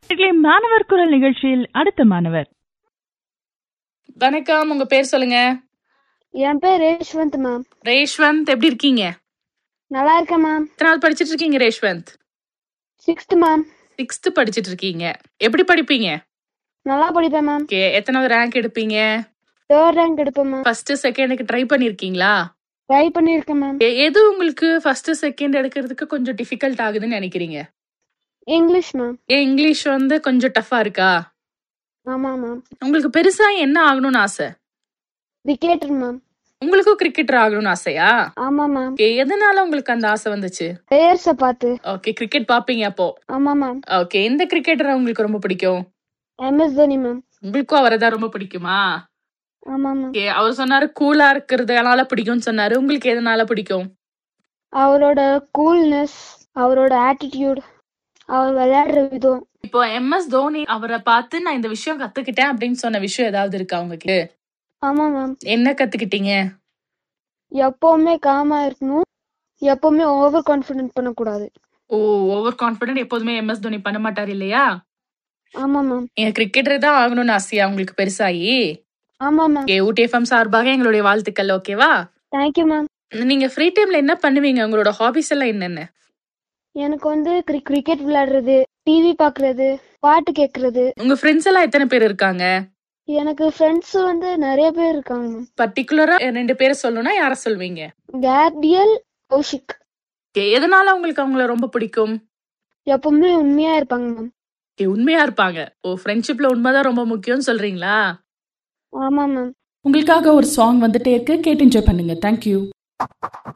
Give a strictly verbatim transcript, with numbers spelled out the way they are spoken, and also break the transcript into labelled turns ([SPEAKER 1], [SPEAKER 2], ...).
[SPEAKER 1] மாணவர் குரல் நிகழ்ச்சியில் அடுத்த மாணவர்.
[SPEAKER 2] வணக்கம், உங்க பேர் சொல்லுங்க.
[SPEAKER 3] என் பேர் ரேஷ்வந்த் மேம்.
[SPEAKER 2] ரேஷ்வந்த், எப்படி இருக்கீங்க?
[SPEAKER 3] நல்லா இருக்கேன் மேம்.
[SPEAKER 2] எத்தனாவது படிச்சிட்டு இருக்கீங்க ரேஷ்வந்த்?
[SPEAKER 3] Sixth ma'am.
[SPEAKER 2] சிக்ஸ்த் படிச்சிட்டு இருக்கீங்க. எப்படி படிப்பீங்க?
[SPEAKER 3] நல்லா படிப்பேன் மேம்.
[SPEAKER 2] ஓகே, எத்தனாவது ரேங்க் எடுப்பீங்க?
[SPEAKER 3] தேர்ட் ரேங்க் எடுப்பேன் மேம்.
[SPEAKER 2] ஃபர்ஸ்ட் செகண்டுக்கு ட்ரை பண்ணிருக்கீங்களா?
[SPEAKER 3] ட்ரை பண்ணிருக்கேன் மேம்.
[SPEAKER 2] எது உங்களுக்கு ஃபர்ஸ்ட் செகண்ட் எடுக்கிறதுக்கு கொஞ்சம் டிஃபிகல்ட் ஆகுதுன்னு நினைக்கிறீங்க?
[SPEAKER 3] English ma'am.
[SPEAKER 2] ஏன் இங்கிலீஷ் வந்து கொஞ்சம் டஃபா இருக்கா?
[SPEAKER 3] ஆமா மேம்.
[SPEAKER 2] உங்களுக்கு பெருசா என்ன ஆகணும்னு ஆசை?
[SPEAKER 3] Cricketer ma'am.
[SPEAKER 2] உங்களுக்கும் கிரிக்கெட்டர் ஆகணும்னு ஆசையா?
[SPEAKER 3] ஆமா மேம்.
[SPEAKER 2] எதனால உங்களுக்கு அந்த ஆசை வந்துச்சு?
[SPEAKER 3] பிளேயர்ஸ பார்த்து.
[SPEAKER 2] ஓகே, கிரிக்கெட் பாப்பீங்க அப்போ?
[SPEAKER 3] ஆமா மேம்.
[SPEAKER 2] ஓகே, எந்த கிரிக்கெட்டர் உங்களுக்கு ரொம்ப பிடிக்கும்?
[SPEAKER 3] M S Dhoni ma'am.
[SPEAKER 2] உங்களுக்கும் அவரை தான் ரொம்ப பிடிக்குமா?
[SPEAKER 3] ஆமா மேம்.
[SPEAKER 2] ஓகே, அவர் சொன்னாரு கூலா இருக்கிறதுனால பிடிக்கும்னு சொன்னாரு. உங்களுக்கு எதனால பிடிக்கும்?
[SPEAKER 3] அவரோட கூல்னஸ், அவரோட ஆட்டிடியூட், அவர் விளையாடுற விதம்.
[SPEAKER 2] இப்போ எம் எஸ் தோனி அவரை பார்த்து நான் இந்த விஷயம் கத்துக்கிட்டேன் அப்படின்னு சொன்ன விஷயம் ஏதாவது இருக்கா உங்களுக்கு?
[SPEAKER 3] ஆமா மேம்.
[SPEAKER 2] என்ன கத்துக்கிட்டீங்க?
[SPEAKER 3] எப்பவுமே காமா இருக்கணும், எப்பவுமே ஓவர் கான்ஃபிடென்ட் பண்ணக்கூடாது.
[SPEAKER 2] ஓ, ஓவர் கான்பிடென்ட் எப்போதுமே எம் எஸ் தோனி பண்ண மாட்டாரு இல்லையா?
[SPEAKER 3] ஆமா மேம்.
[SPEAKER 2] எங்க கிரிக்கெட்டர் தான் ஆகணும்னு ஆசையா உங்களுக்கு பெருசாயி?
[SPEAKER 3] ஆமா மேம்.
[SPEAKER 2] ஓகே, ஊட்டி எஃப்எம் சார்பாக எங்களுடைய வாழ்த்துக்கள். ஓகேவா?
[SPEAKER 3] Thank you ma'am.
[SPEAKER 2] நீங்க ஃப்ரீ டைம்ல என்ன பண்ணுவீங்க? உங்களோட ஹாபிஸ் எல்லாம் என்னென்ன?
[SPEAKER 3] எனக்கு வந்து கிரிக்கெட் விளையாடுறது, டிவி பாக்குறது, பாட்டு கேக்குறது.
[SPEAKER 2] உங்க ஃப்ரெண்ட்ஸ் எல்லாம் எத்தனை பேர் இருக்காங்க?
[SPEAKER 3] எனக்கு ஃப்ரெண்ட்ஸ் வந்து நிறைய பேர் இருக்காங்க மேம்.
[SPEAKER 2] பர்டிகுலரா ரெண்டு பேரை சொல்லணும்னா யார சொல்வீங்க?
[SPEAKER 3] கேப்ரியல், கௌஷிக்.
[SPEAKER 2] ஓகே, எதனால உங்களுக்கு அவங்கள ரொம்ப பிடிக்கும்?
[SPEAKER 3] எப்பவுமே உண்மையா இருப்பாங்க மேம்.
[SPEAKER 2] ஓகே, உண்மையா இருப்பாங்க. ஓ, ஃப்ரெண்ட்ஷிப்ல உண்மைதான் ரொம்ப முக்கியம்னு சொல்றீங்களா?
[SPEAKER 3] ஆமா மேம்.
[SPEAKER 1] உங்களுக்காக ஒரு சாங் வந்துட்டே இருக்கு, கேட்டு என்ஜாய் பண்ணுங்க. தேங்க்யூ.